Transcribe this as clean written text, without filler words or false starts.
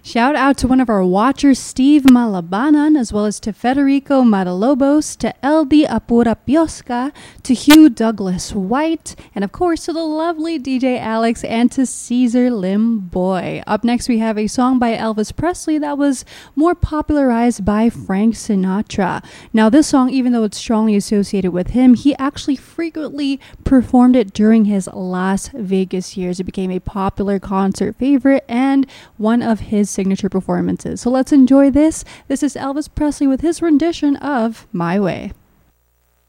Shout out to one of our watchers, Steve Malabanan, as well as to Federico Matalobos, to LD Apura Pioska, to Hugh Douglas White, and of course to the lovely DJ Alex and to Caesar Lim Boy. Up next, we have a song by Elvis Presley that was more popularized by Frank Sinatra. Now, this song, even though it's strongly associated with him, he actually frequently performed it during his Las Vegas years. It became a popular concert favorite and one of his signature performances. So let's enjoy this. This is Elvis Presley with his rendition of My Way.